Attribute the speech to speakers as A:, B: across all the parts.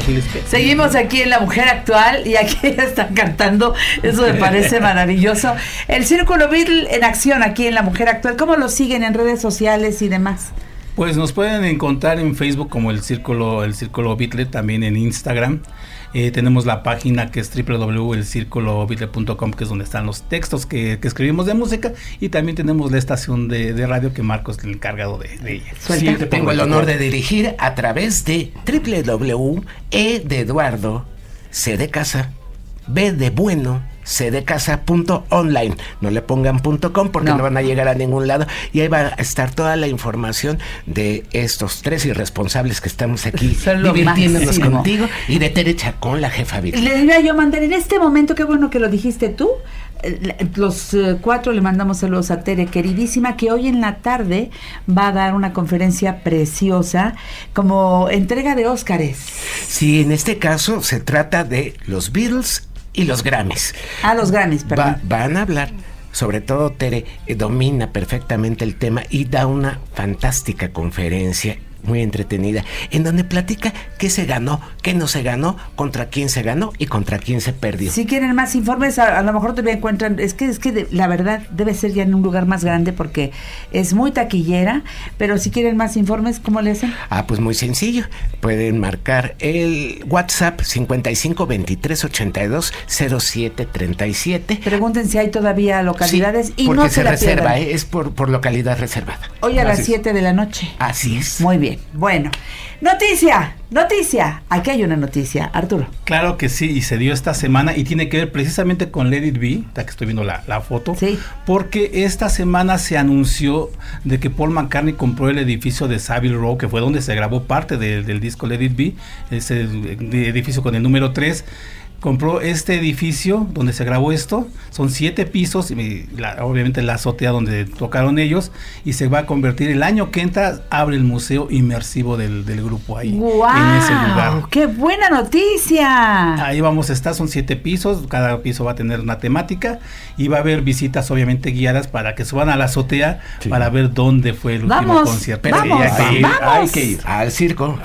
A: aquí les espero.
B: Seguimos aquí en La Mujer Actual y aquí están cantando, eso me parece maravilloso. El Círculo Beatle en acción aquí en La Mujer Actual. ¿Cómo lo siguen en redes sociales y demás?
A: Pues nos pueden encontrar en Facebook como el Círculo Beatle, también en Instagram. Tenemos la página que es www.elcirculobeatle.com, que es donde están los textos que escribimos de música, y también tenemos la estación de radio que Marcos es el encargado de ella.
C: Sí, tengo el honor de dirigir a través de www.e de Eduardo, C de casa, B de bueno, cdecasa.online. No le pongan .com porque no van a llegar a ningún lado, y ahí va a estar toda la información de estos tres irresponsables que estamos aquí divirtiéndonos contigo, y de Tere Chacón, la jefa virtual.
B: Le iba yo a mandar en este momento, qué bueno que lo dijiste tú, los cuatro le mandamos saludos a Tere, queridísima, que hoy en la tarde va a dar una conferencia preciosa como entrega de Óscares.
C: Sí, en este caso se trata de los Beatles y los Grammys.
B: Los Grammys, perdón.
C: Van a hablar, sobre todo Tere, domina perfectamente el tema y da una fantástica conferencia muy entretenida, en donde platica qué se ganó, qué no se ganó, contra quién se ganó y contra quién se perdió.
B: Si quieren más informes, a lo mejor todavía encuentran, es que la verdad debe ser ya en un lugar más grande porque es muy taquillera, pero si quieren más informes, ¿cómo le hacen?
C: Pues muy sencillo, pueden marcar el WhatsApp 55 23 82 07 37.
B: Pregunten si hay todavía localidades, y
C: porque
B: no
C: se reserva, es por localidad reservada.
B: Hoy a las 7 de la noche.
C: Así es.
B: Muy bien. Bueno, noticia, aquí hay una noticia, Arturo.
A: Claro que sí, y se dio esta semana y tiene que ver precisamente con Let It Be, ya que estoy viendo la foto,
B: sí,
A: porque esta semana se anunció de que Paul McCartney compró el edificio de Savile Row, que fue donde se grabó parte del disco Let It Be, ese edificio con el número 3. Compró este edificio donde se grabó esto, son 7 pisos, y obviamente la azotea donde tocaron ellos, y se va a convertir, el año que entra, abre el museo inmersivo del grupo ahí,
B: ¡wow!,
A: en ese lugar.
B: ¡Qué buena noticia!
A: Ahí vamos a estar, son 7 pisos, cada piso va a tener una temática, y va a haber visitas obviamente guiadas para que suban a la azotea, sí, para ver dónde fue el último concierto.
C: Pero hay que ir al circo,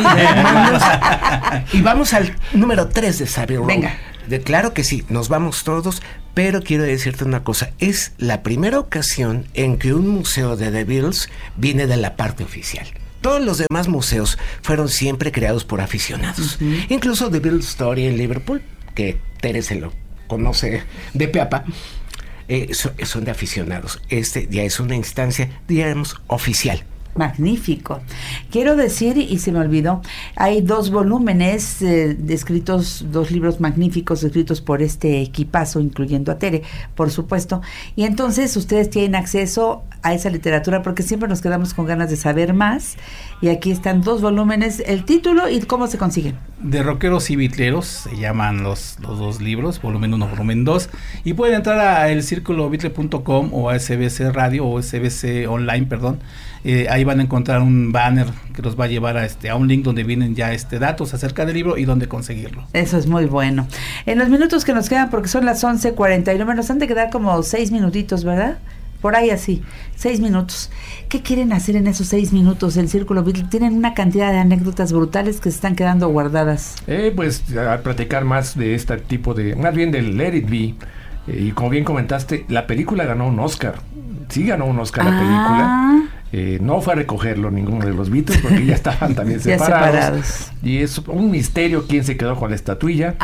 C: y vamos al número 3 de Savile Row.
B: Venga.
C: Claro que sí, nos vamos todos, pero quiero decirte una cosa, es la primera ocasión en que un museo de The Beatles viene de la parte oficial. Todos los demás museos fueron siempre creados por aficionados. Incluso The Beatles Story en Liverpool, que Tere se lo conoce de pe a pa, son de aficionados. Este ya es una instancia, digamos, oficial.
B: Magnífico. Quiero decir, y se me olvidó, hay 2 volúmenes escritos, 2 libros magníficos escritos por este equipazo, incluyendo a Tere, por supuesto, y entonces ustedes tienen acceso a esa literatura porque siempre nos quedamos con ganas de saber más, y aquí están 2 volúmenes, el título y cómo se consiguen.
A: De Rockeros y Beatleros se llaman los 2 libros, volumen 1, volumen 2, y pueden entrar a elcirculobeatle.com o a SBC Radio o SBC Online, perdón. Ahí van a encontrar un banner que los va a llevar a un link donde vienen ya datos acerca del libro y dónde conseguirlo.
B: Eso es muy bueno. En los minutos que nos quedan, porque son las 11:49, nos han de quedar como 6 minutitos, ¿verdad? Por ahí así, 6 minutos. ¿Qué quieren hacer en esos 6 minutos? El Círculo Beatle tienen una cantidad de anécdotas brutales que se están quedando guardadas.
D: Pues a platicar más de este tipo más bien del Let It Be. Y como bien comentaste, la película ganó un Oscar. Sí ganó un Oscar la película. No fue a recogerlo ninguno de los Beatles porque ya estaban también separados. Y es un misterio quién se quedó con la estatuilla.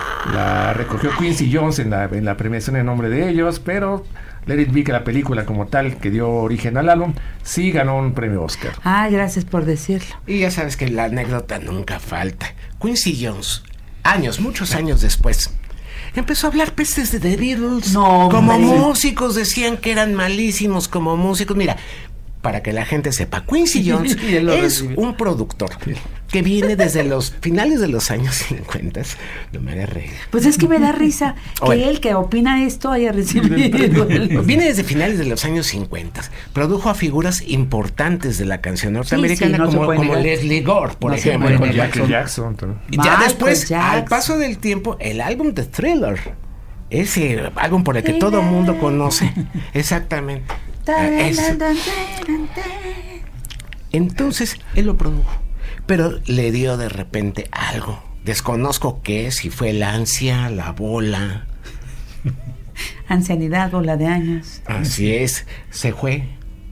D: La recogió Quincy Jones en la premiación en nombre de ellos, pero Let It Be, que la película como tal que dio origen al álbum, sí ganó un premio Oscar.
B: Gracias por decirlo.
C: Y ya sabes que la anécdota nunca falta. Quincy Jones, muchos años después, empezó a hablar pestes de The Beatles. Como músicos, decían que eran malísimos como músicos. Mira, para que la gente sepa, Quincy Jones es un productor que viene desde los finales de los años 50. No me hagas reír.
B: Pues es que me da risa que él que opina esto haya recibido.
C: Viene desde finales de los años 50. Produjo a figuras importantes de la canción norteamericana, como Leslie Gore, por ejemplo.
D: Michael Jackson.
C: Ya después, al paso del tiempo, el álbum de Thriller, ese álbum por el que todo mundo conoce. Exactamente. Entonces él lo produjo, pero le dio de repente algo Desconozco qué, si fue la ansia, la bola.
B: Ancianidad, bola de años.
C: Así es, se fue.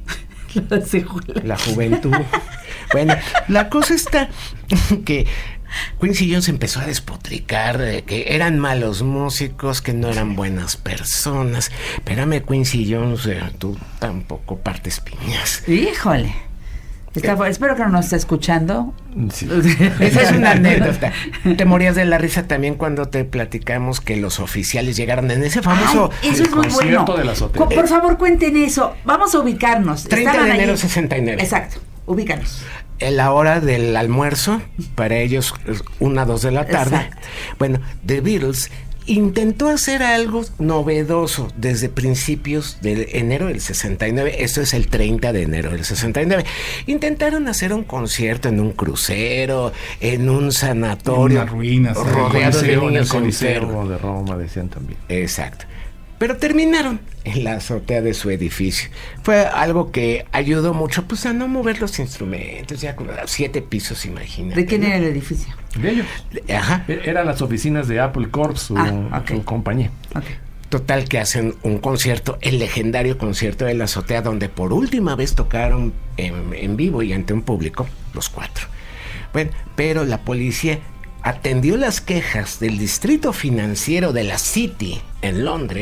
B: Se fue.
C: La juventud. Bueno, la cosa está que Quincy Jones empezó a despotricar de que eran malos músicos, que no eran buenas personas. Espérame, Quincy Jones, tú tampoco partes piñas.
B: Híjole. Espero que no nos esté escuchando.
D: Sí.
C: Esa es una anécdota. Te morías de la risa también cuando te platicamos que los oficiales llegaron en ese famoso...
B: Ay, eso es muy bueno.
D: concierto de la azotea.
B: Por favor, cuenten eso. Vamos a ubicarnos.
C: 30
B: Estaban
C: de enero
B: allí.
C: 69.
B: Exacto, ubícanos.
C: En la hora del almuerzo, para ellos 1 a 2 de la tarde.
B: Exacto.
C: Bueno, The Beatles intentó hacer algo novedoso desde principios de enero del 69. Esto es el 30 de enero del 69. Intentaron hacer un concierto en un crucero, en un sanatorio,
A: en unas ruinas,
C: rodeados de
D: En el
C: niños
D: Coliseo
C: enfermos.
D: de Roma, decían también.
C: Exacto. Pero terminaron en la azotea de su edificio. Fue algo que ayudó mucho, pues, a no mover los instrumentos, ya con 7 pisos, imagínate.
B: ¿De quién era el edificio?
D: De ellos.
C: Ajá.
D: Eran las oficinas de Apple Corp, su compañía.
B: Okay.
C: Total, que hacen un concierto, el legendario concierto de la azotea, donde por última vez tocaron en vivo y ante un público, los 4. Bueno, pero la policía atendió las quejas del distrito financiero de la City en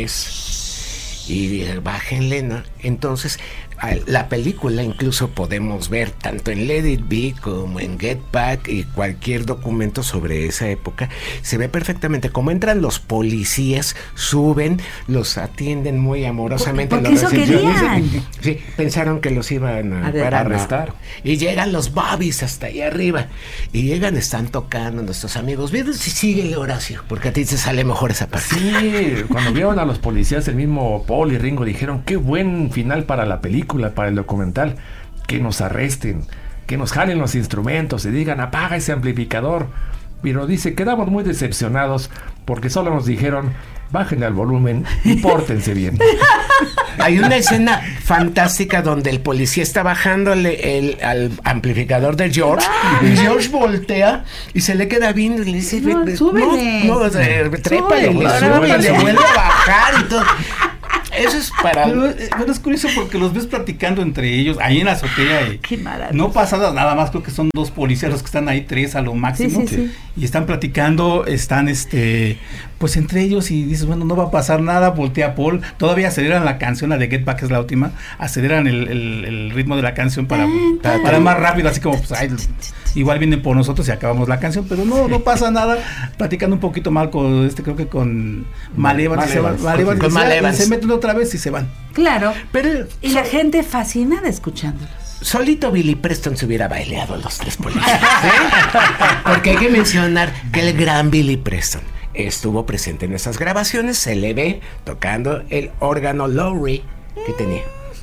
C: Londres y bájenle, ¿no? Entonces, la película incluso podemos ver tanto en Let It Be como en Get Back y cualquier documento sobre esa época. Se ve perfectamente cómo entran los policías, suben, los atienden muy amorosamente.
B: Porque eso querían.
C: Sí, pensaron que los iban a
D: arrestar.
C: Y llegan los Bobbies hasta allá arriba. Y llegan, están tocando nuestros amigos. Ve si sigue, Horacio, porque a ti te sale mejor esa parte.
D: Sí, cuando vieron a los policías, el mismo Paul y Ringo dijeron, qué buen final para la película, para el documental, que nos arresten, que nos jalen los instrumentos y digan, apaga ese amplificador. Pero dice, quedamos muy decepcionados porque solo nos dijeron, bájenle al volumen y pórtense bien.
C: Hay una escena fantástica donde el policía está bajándole al amplificador de George y George voltea y se le queda viendo y le dice,
B: súbele.
C: Trépale, le vuelve a bajar y todo. Eso es para...
A: Pero es curioso porque los ves platicando entre ellos, ahí en la azotea.
B: Qué maravilla.
A: No pasa nada más, creo que son 2 policías los que están ahí, 3 a lo máximo.
B: Sí.
A: Y están platicando, están pues entre ellos y dices, bueno, no va a pasar nada, voltea Paul, todavía aceleran la canción, la de Get Back es la última, aceleran el ritmo de la canción para más rápido, así como, pues, ay, igual vienen por nosotros y acabamos la canción, pero no pasa nada, platicando un poquito mal con creo que con Malevans, se meten otra vez y se van.
B: Claro,
C: pero
B: y la gente fascinada escuchándolos.
C: Solito Billy Preston se hubiera baileado los 3 policías, ¿sí? Porque hay que mencionar que el gran Billy Preston estuvo presente en esas grabaciones, se le ve tocando el órgano Lowrey que tenía.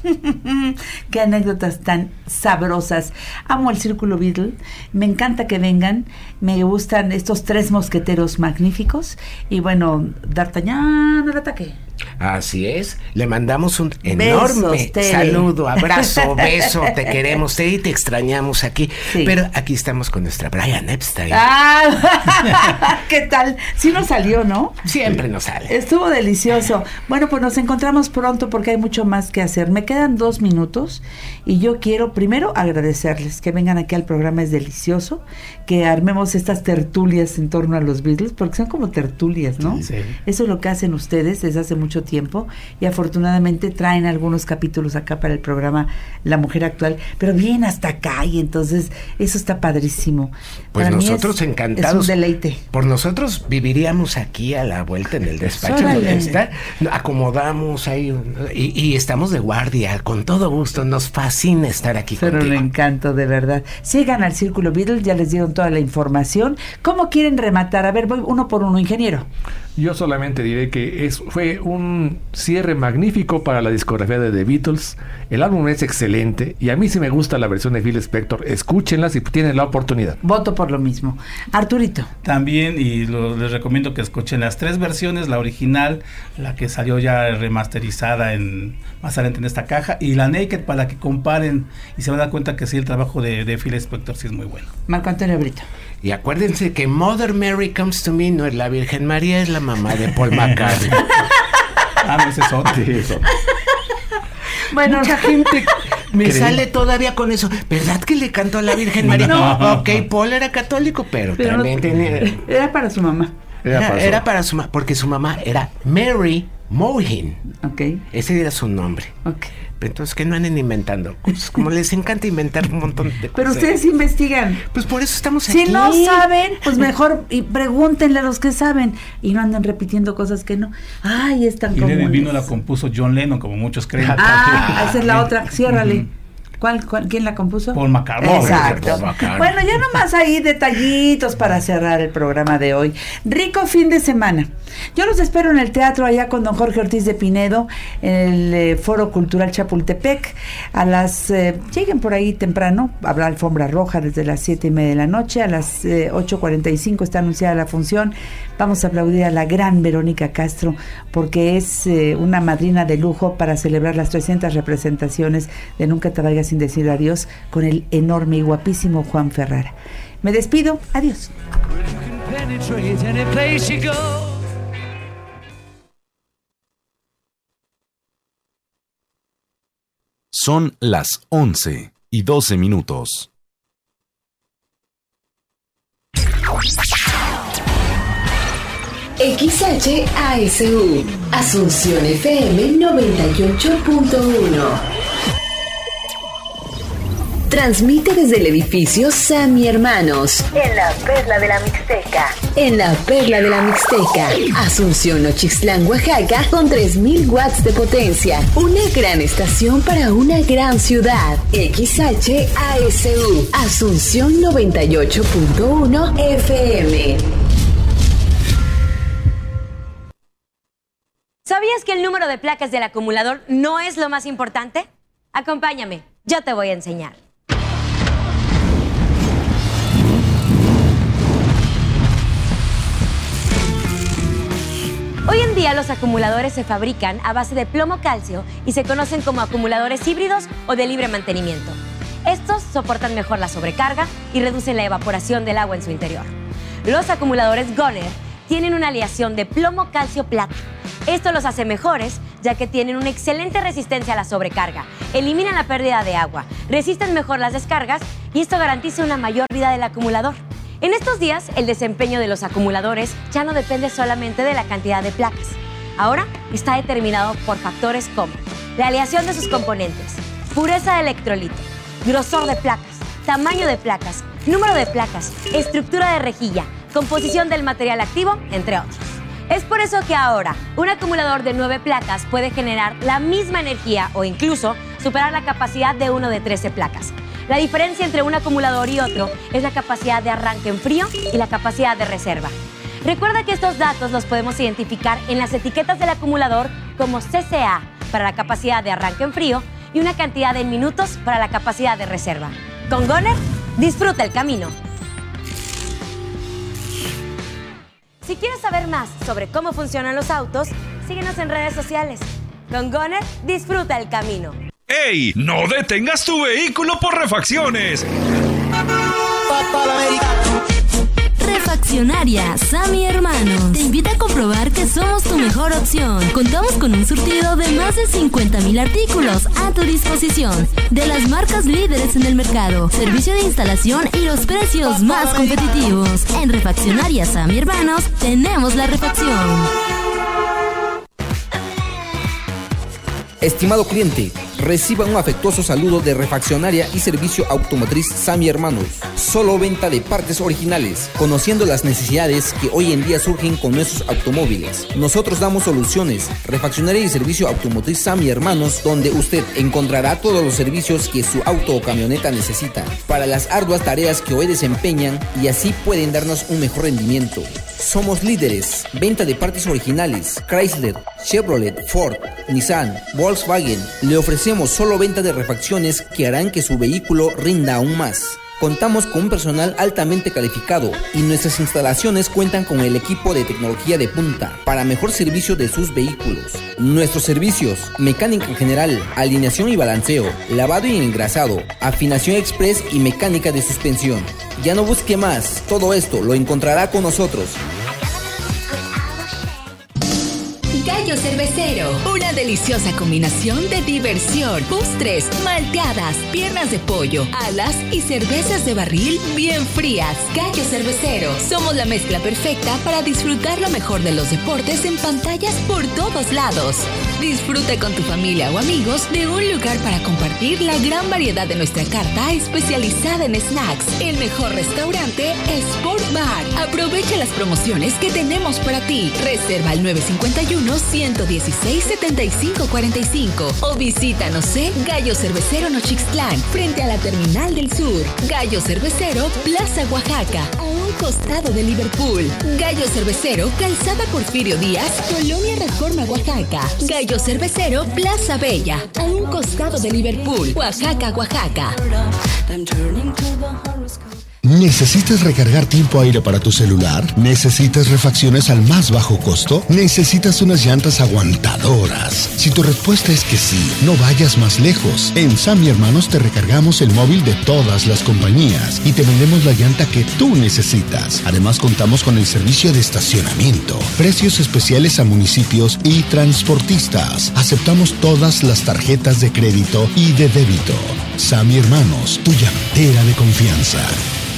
B: Qué anécdotas tan sabrosas. Amo el Círculo Beatle, me encanta que vengan, me gustan estos 3 mosqueteros magníficos y bueno, D'Artagnan al ataque.
C: Así es, le mandamos un enorme saludo, abrazo, beso, te queremos, y te extrañamos aquí, sí. Pero aquí estamos con nuestra Brian Epstein.
B: ¿Qué tal? Sí nos salió, ¿no?
C: Siempre nos sale.
B: Estuvo delicioso. Bueno, pues nos encontramos pronto porque hay mucho más que hacer. Me quedan 2 minutos y yo quiero primero agradecerles que vengan aquí al programa, es delicioso, que armemos estas tertulias en torno a los Beatles, porque son como tertulias, ¿no?
A: Sí.
B: Eso es lo que hacen ustedes desde hace mucho tiempo y afortunadamente traen algunos capítulos acá para el programa La Mujer Actual, pero bien hasta acá y entonces eso está padrísimo.
C: Pues para nosotros encantados.
B: Es un deleite.
C: Por nosotros viviríamos aquí a la vuelta en el despacho donde está, acomodamos ahí y estamos de guardia, con todo gusto, nos fascina estar aquí
B: pero
C: contigo.
B: Pero me encanta, de verdad. Sigan al Círculo Beatle, ya les dieron toda la información. ¿Cómo quieren rematar? A ver, voy uno por uno, ingeniero.
D: Yo solamente diré que fue un cierre magnífico para la discografía de The Beatles. El álbum es excelente y a mí sí me gusta la versión de Phil Spector. Escúchenla si tienen la oportunidad.
B: Voto por lo mismo. Arturito.
A: También, y les recomiendo que escuchen las 3 versiones, la original, la que salió ya remasterizada más adelante en esta caja, y la Naked, para que comparen y se van a dar cuenta que sí, el trabajo de Phil Spector sí es muy bueno.
B: Marco Antonio Brito.
C: Y acuérdense que Mother Mary Comes to Me no es la Virgen María, es la mamá de Paul McCartney.
A: No, ese es otro.
C: Bueno, mucha gente me sale todavía con eso. ¿Verdad que le cantó a la Virgen María?
B: No.
C: Ok, Paul era católico, pero también tenía...
B: Era para su mamá.
C: Era para su mamá, porque su mamá era Mary Mohin.
B: Ok.
C: Ese era su nombre.
B: Ok.
C: Entonces, que no anden inventando cosas. Como les encanta inventar un montón de cosas.
B: Pero ustedes investigan.
C: Pues por eso estamos aquí.
B: Si no saben, pues mejor y pregúntenle a los que saben. Y no anden repitiendo cosas que no. Ay, es tan
A: Y
B: común.
A: Led Vino la compuso John Lennon, como muchos creen.
B: Esa es la otra. Ciérrale. ¿Quién la compuso?
A: Paul McCartney.
B: Exacto.
C: Paul McCartney.
B: Bueno, ya nomás ahí detallitos para cerrar el programa de hoy. Rico fin de semana. Yo los espero en el teatro allá con don Jorge Ortiz de Pinedo, en el Foro Cultural Chapultepec. Lleguen por ahí temprano, habrá alfombra roja desde las 7:30 de la noche. A las 8:45 está anunciada la función. Vamos a aplaudir a la gran Verónica Castro, porque es una madrina de lujo para celebrar las 300 representaciones de Nunca te vayas sin decir adiós con el enorme y guapísimo Juan Ferrara. Me despido, adiós.
E: Son las 11:12.
F: XHASU, Asunción FM 98.1. Transmite desde el edificio Sammy Hermanos, en la Perla de la Mixteca. En la Perla de la Mixteca, Asunción, Nochixtlán, Oaxaca, con 3,000 watts de potencia. Una gran estación para una gran ciudad. XHASU, Asunción 98.1 FM.
G: ¿Sabías que el número de placas del acumulador no es lo más importante? Acompáñame, yo te voy a enseñar. Hoy en día los acumuladores se fabrican a base de plomo-calcio y se conocen como acumuladores híbridos o de libre mantenimiento. Estos soportan mejor la sobrecarga y reducen la evaporación del agua en su interior. Los acumuladores Goner tienen una aleación de plomo-calcio-plata. Esto los hace mejores, ya que tienen una excelente resistencia a la sobrecarga, eliminan la pérdida de agua, resisten mejor las descargas y esto garantiza una mayor vida del acumulador. En estos días, el desempeño de los acumuladores ya no depende solamente de la cantidad de placas. Ahora está determinado por factores como la aleación de sus componentes, pureza de electrolito, grosor de placas, tamaño de placas, número de placas, estructura de rejilla, composición del material activo, entre otros. Es por eso que ahora un acumulador de 9 placas puede generar la misma energía o incluso superar la capacidad de uno de 13 placas. La diferencia entre un acumulador y otro es la capacidad de arranque en frío y la capacidad de reserva. Recuerda que estos datos los podemos identificar en las etiquetas del acumulador como CCA para la capacidad de arranque en frío y una cantidad en minutos para la capacidad de reserva. Con Goner, disfruta el camino. Si quieres saber más sobre cómo funcionan los autos, síguenos en redes sociales. Con Goner, disfruta el camino.
H: ¡Ey! ¡No detengas tu vehículo por refacciones!
I: Refaccionaria Sammy Hermanos te invita a comprobar que somos tu mejor opción. Contamos con un surtido de más de 50,000 artículos a tu disposición, de las marcas líderes en el mercado, servicio de instalación y los precios más competitivos. En Refaccionaria Sammy Hermanos tenemos la refacción.
J: Estimado cliente, reciba un afectuoso saludo de Refaccionaria y Servicio Automotriz Sammy Hermanos. Solo venta de partes originales, conociendo las necesidades que hoy en día surgen con nuestros automóviles. Nosotros damos soluciones. Refaccionaria y Servicio Automotriz Sammy Hermanos, donde usted encontrará todos los servicios que su auto o camioneta necesita para las arduas tareas que hoy desempeñan y así pueden darnos un mejor rendimiento. Somos líderes, venta de partes originales, Chrysler, Chevrolet, Ford, Nissan, Volkswagen. Le ofrecemos solo venta de refacciones que harán que su vehículo rinda aún más. Contamos con un personal altamente calificado y nuestras instalaciones cuentan con el equipo de tecnología de punta para mejor servicio de sus vehículos. Nuestros servicios: mecánica en general, alineación y balanceo, lavado y engrasado, afinación express y mecánica de suspensión. Ya no busque más, todo esto lo encontrará con nosotros.
F: Gallo Cervecero, una deliciosa combinación de diversión, postres, malteadas, piernas de pollo, alas y cervezas de barril bien frías. Gallo Cervecero, somos la mezcla perfecta para disfrutar lo mejor de los deportes en pantallas por todos lados. Disfruta con tu familia o amigos de un lugar para compartir la gran variedad de nuestra carta especializada en snacks. El mejor restaurante Sport Bar. Aprovecha las promociones que tenemos para ti. Reserva al 951-116-7545 o visítanos en Gallo Cervecero Nochixtlán, frente a la Terminal del Sur. Gallo Cervecero, Plaza Oaxaca, a un costado de Liverpool. Gallo Cervecero, Calzada Porfirio Díaz, Colonia Reforma, Oaxaca. Gallo Cervecero, Plaza Bella, a un costado de Liverpool, Oaxaca, Oaxaca.
K: ¿Necesitas recargar tiempo aire para tu celular? ¿Necesitas refacciones al más bajo costo? ¿Necesitas unas llantas aguantadoras? Si tu respuesta es que sí, no vayas más lejos. En Sam y Hermanos te recargamos el móvil de todas las compañías y te vendemos la llanta que tú necesitas. Además, contamos con el servicio de estacionamiento, precios especiales a municipios y transportistas. Aceptamos todas las tarjetas de crédito y de débito. Sam y Hermanos, tu llantera de confianza.